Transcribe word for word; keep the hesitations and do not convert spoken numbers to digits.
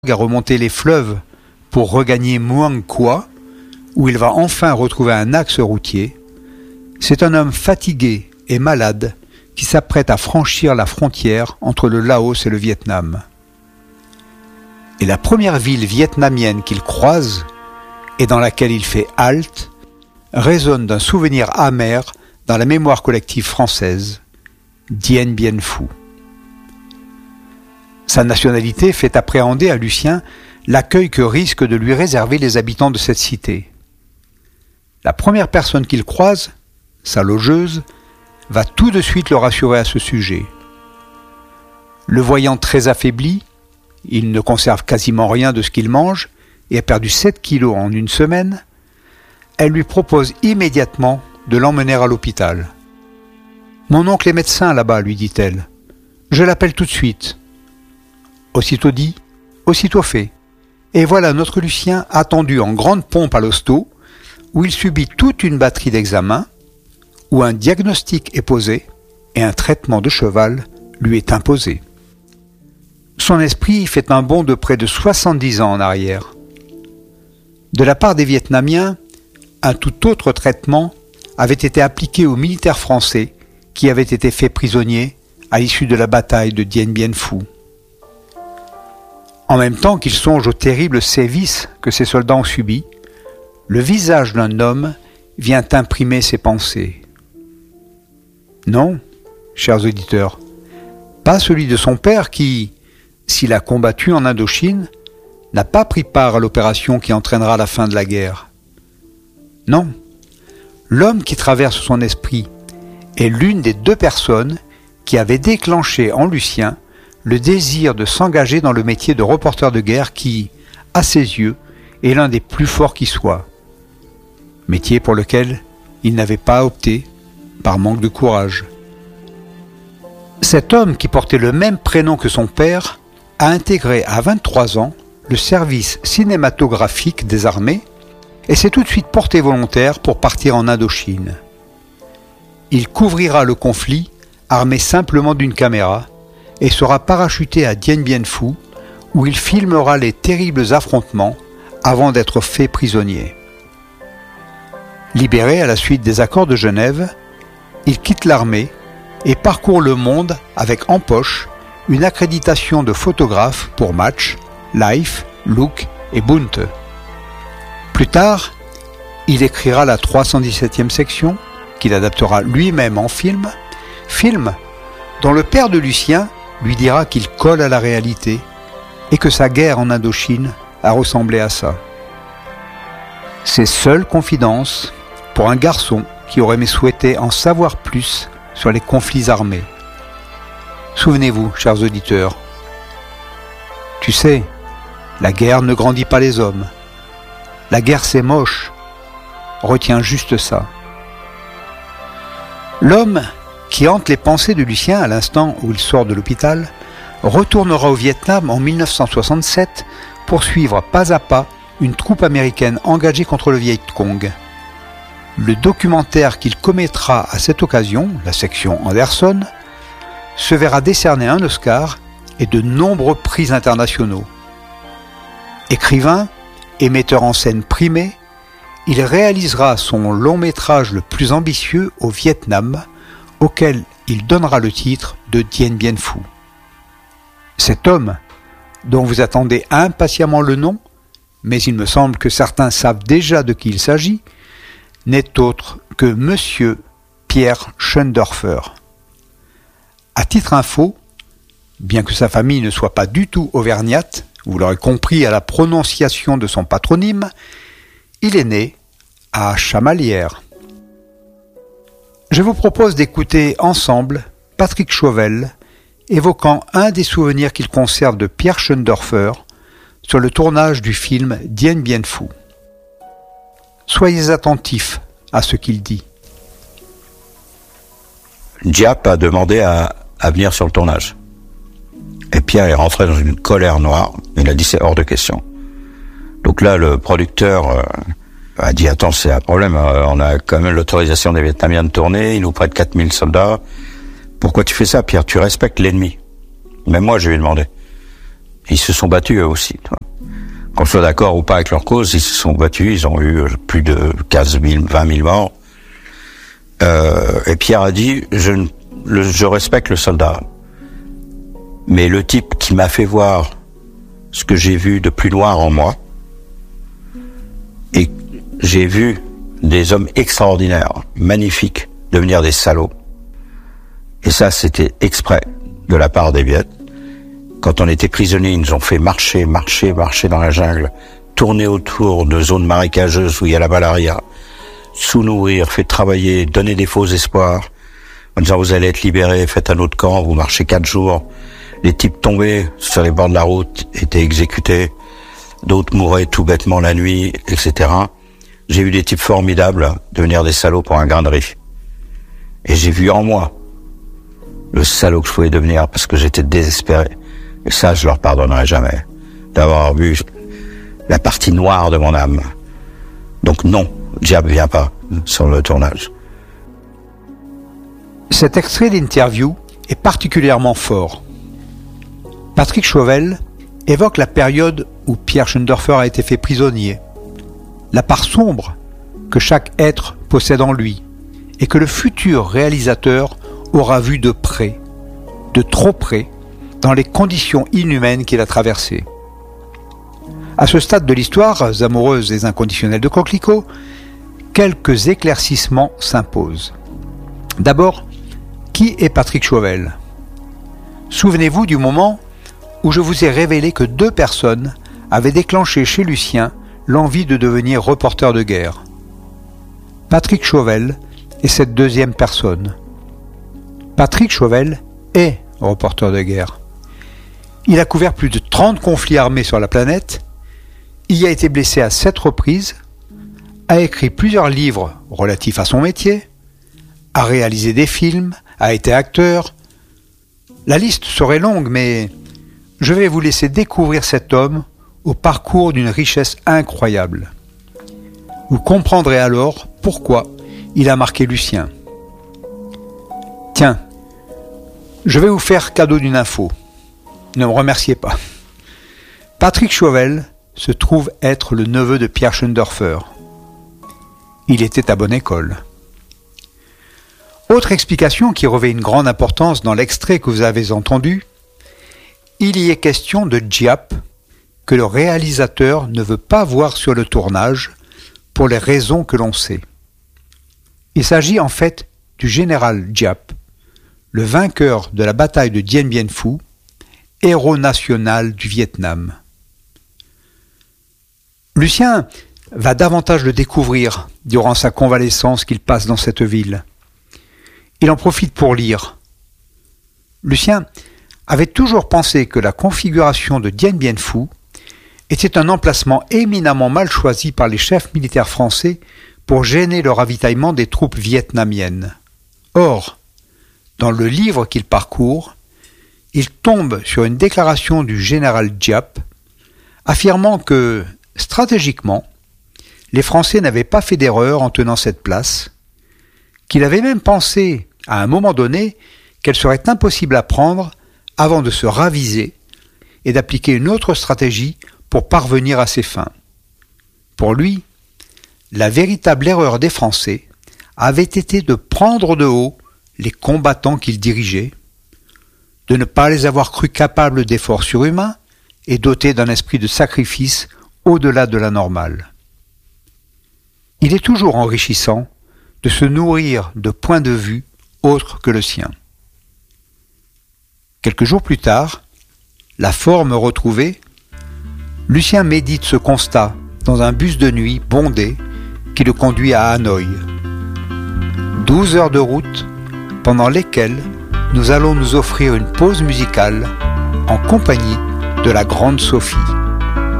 à remonter les fleuves pour regagner Muang Kwa, où il va enfin retrouver un axe routier, c'est un homme fatigué et malade qui s'apprête à franchir la frontière entre le Laos et le Vietnam. Et la première ville vietnamienne qu'il croise et dans laquelle il fait halte résonne d'un souvenir amer dans la mémoire collective française, Dien Bien Phu. Sa nationalité fait appréhender à Lucien l'accueil que risquent de lui réserver les habitants de cette cité. La première personne qu'il croise, sa logeuse, va tout de suite le rassurer à ce sujet. Le voyant très affaibli, il ne conserve quasiment rien de ce qu'il mange et a perdu sept kilos en une semaine, elle lui propose immédiatement de l'emmener à l'hôpital. « Mon oncle est médecin là-bas, lui dit-elle. Je l'appelle tout de suite. » Aussitôt dit, aussitôt fait. Et voilà notre Lucien attendu en grande pompe à l'hosto, où il subit toute une batterie d'examens, où un diagnostic est posé et un traitement de cheval lui est imposé. Son esprit fait un bond de près de soixante-dix ans en arrière. De la part des Vietnamiens, un tout autre traitement avait été appliqué aux militaires français qui avaient été faits prisonniers à l'issue de la bataille de Dien Bien Phu. En même temps qu'il songe aux terribles sévices que ces soldats ont subis, le visage d'un homme vient imprimer ses pensées. Non, chers auditeurs, pas celui de son père qui, s'il a combattu en Indochine, n'a pas pris part à l'opération qui entraînera la fin de la guerre. Non, l'homme qui traverse son esprit est l'une des deux personnes qui avaient déclenché en Lucien le désir de s'engager dans le métier de reporter de guerre qui, à ses yeux, est l'un des plus forts qui soit. Métier pour lequel il n'avait pas opté par manque de courage. Cet homme qui portait le même prénom que son père a intégré à vingt-trois ans le service cinématographique des armées et s'est tout de suite porté volontaire pour partir en Indochine. Il couvrira le conflit armé simplement d'une caméra et sera parachuté à Dien Bien Phu où il filmera les terribles affrontements avant d'être fait prisonnier. Libéré à la suite des accords de Genève, il quitte l'armée et parcourt le monde avec en poche une accréditation de photographe pour Match, Life, Look et Bunte. Plus tard, il écrira la trois cent dix-septième section, qu'il adaptera lui-même en film, film dont le père de Lucien lui dira qu'il colle à la réalité et que sa guerre en Indochine a ressemblé à ça. Ses seules confidences pour un garçon qui aurait aimé souhaiter en savoir plus sur les conflits armés. Souvenez-vous, chers auditeurs, tu sais, la guerre ne grandit pas les hommes. La guerre c'est moche. Retiens juste ça. L'homme qui hante les pensées de Lucien à l'instant où il sort de l'hôpital, retournera au Vietnam en mille neuf cent soixante-sept pour suivre pas à pas une troupe américaine engagée contre le Viet Cong. Le documentaire qu'il commettra à cette occasion, la section Anderson, se verra décerner un Oscar et de nombreux prix internationaux. Écrivain et metteur en scène primé, il réalisera son long métrage le plus ambitieux au Vietnam, auquel il donnera le titre de Dien Bien Phu. Cet homme, dont vous attendez impatiemment le nom, mais il me semble que certains savent déjà de qui il s'agit, n'est autre que Monsieur Pierre Schoendorfer. À titre info, bien que sa famille ne soit pas du tout auvergnate, vous l'aurez compris à la prononciation de son patronyme, il est né à Chamalières. Je vous propose d'écouter ensemble Patrick Chauvel évoquant un des souvenirs qu'il conserve de Pierre Schoendorfer sur le tournage du film Dien Bien Phu. Soyez attentifs à ce qu'il dit. Diap a demandé à, à venir sur le tournage. Et Pierre est rentré dans une colère noire. Il a dit c'est hors de question. Donc là, le producteur euh, a dit attends, c'est un problème. Euh, on a quand même l'autorisation des Vietnamiens de tourner. Ils nous prêtent quatre mille soldats. Pourquoi tu fais ça, Pierre? Tu respectes l'ennemi. Même moi, je lui ai demandé. ils se sont battus eux aussi. Tu vois. Qu'on soit d'accord ou pas avec leur cause, ils se sont battus, ils ont eu plus de quinze mille, vingt mille morts. Euh, et Pierre a dit, je, le, je respecte le soldat, mais le type qui m'a fait voir ce que j'ai vu de plus noir en moi, et j'ai vu des hommes extraordinaires, magnifiques, devenir des salauds. Et ça, c'était exprès de la part des Viettes. Quand on était prisonniers, ils nous ont fait marcher, marcher, marcher dans la jungle, tourner autour de zones marécageuses où il y a la malaria, sous-nourrir, fait travailler, donner des faux espoirs, en disant vous allez être libérés, faites un autre camp, vous marchez quatre jours. Les types tombaient sur les bords de la route, étaient exécutés, d'autres mouraient tout bêtement la nuit, et cetera. J'ai vu des types formidables devenir des salauds pour un grain de riz. Et j'ai vu en moi le salaud que je pouvais devenir parce que j'étais désespéré. Et ça, je leur pardonnerai jamais, d'avoir vu la partie noire de mon âme. Donc non, Diab vient pas sur le tournage. Cet extrait d'interview est particulièrement fort. Patrick Chauvel évoque la période où Pierre Schoendoerfer a été fait prisonnier, la part sombre que chaque être possède en lui et que le futur réalisateur aura vu de près, de trop près, dans les conditions inhumaines qu'il a traversées. À ce stade de l'histoire, amoureuse et inconditionnelle de Coquelicot, quelques éclaircissements s'imposent. D'abord, qui est Patrick Chauvel ? Souvenez-vous du moment où je vous ai révélé que deux personnes avaient déclenché chez Lucien l'envie de devenir reporter de guerre. Patrick Chauvel est cette deuxième personne. Patrick Chauvel est reporter de guerre. Il a couvert plus de trente conflits armés sur la planète, il y a été blessé à sept reprises, a écrit plusieurs livres relatifs à son métier, a réalisé des films, a été acteur. La liste serait longue, mais je vais vous laisser découvrir cet homme au parcours d'une richesse incroyable. Vous comprendrez alors pourquoi il a marqué Lucien. Tiens, je vais vous faire cadeau d'une info. Ne me remerciez pas. Patrick Chauvel se trouve être le neveu de Pierre Schoendoerfer. Il était à bonne école. Autre explication qui revêt une grande importance dans l'extrait que vous avez entendu, il y est question de Giap, que le réalisateur ne veut pas voir sur le tournage pour les raisons que l'on sait. Il s'agit en fait du général Giap, le vainqueur de la bataille de Dien Bien Phu, héros national du Vietnam. Lucien va davantage le découvrir durant sa convalescence qu'il passe dans cette ville. Il en profite pour lire. Lucien avait toujours pensé que la configuration de Dien Bien Phu était un emplacement éminemment mal choisi par les chefs militaires français pour gêner le ravitaillement des troupes vietnamiennes. Or, dans le livre qu'il parcourt, il tombe sur une déclaration du général Giap affirmant que, stratégiquement, les Français n'avaient pas fait d'erreur en tenant cette place, qu'il avait même pensé, à un moment donné, qu'elle serait impossible à prendre avant de se raviser et d'appliquer une autre stratégie pour parvenir à ses fins. Pour lui, la véritable erreur des Français avait été de prendre de haut les combattants qu'ils dirigeaient, de ne pas les avoir crus capables d'efforts surhumains et dotés d'un esprit de sacrifice au-delà de la normale. Il est toujours enrichissant de se nourrir de points de vue autres que le sien. Quelques jours plus tard, la forme retrouvée, Lucien médite ce constat dans un bus de nuit bondé qui le conduit à Hanoï. Douze heures de route pendant lesquelles nous allons nous offrir une pause musicale en compagnie de la grande Sophie.